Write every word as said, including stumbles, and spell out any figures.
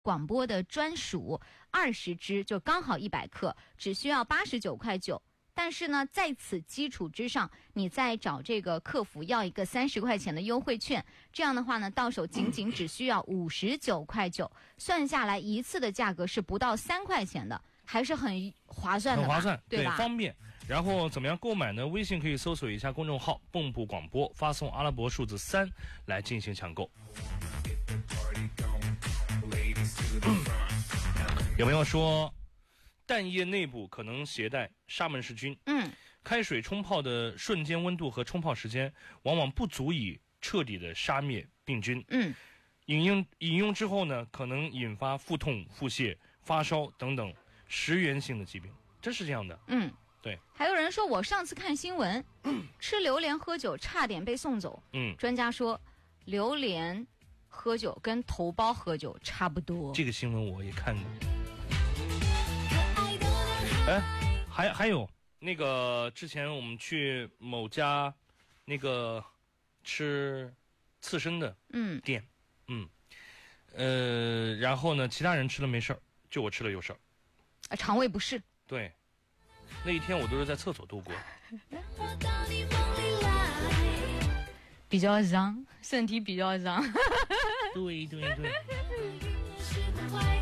广播的专属二十支，就刚好一百克，只需要八十九块九。但是呢，在此基础之上，你再找这个客服要一个三十块钱的优惠券，这样的话呢，到手仅仅只需要五十九块九，算下来一次的价格是不到三块钱的，还是很划算的吧， 很划算， 对吧？ 方便。然后怎么样购买呢？微信可以搜索一下公众号“蚌埠广播”，发送阿拉伯数字三来进行抢购。有朋友说，蛋液内部可能携带沙门氏菌。 嗯， 开水冲泡的瞬间温度和冲泡时间往往不足以彻底的杀灭病菌。 嗯， 饮用饮用之后呢，可能引发腹痛、腹泻、发烧等等食源性的疾病，真是这样的。 嗯， 对。 还有人说，我上次看新闻，嗯、吃榴莲喝酒差点被送走。 嗯， 专家说，榴莲喝酒跟头孢喝酒差不多。 这个新闻我也看过。哎，还还有那个之前我们去某家那个吃刺身的嗯店，嗯呃，然后呢，其他人吃了没事儿，就我吃了有事儿， 啊，肠胃不适。 对，那一天我都是在厕所度过。 比较脏，身体比较脏。 对对对。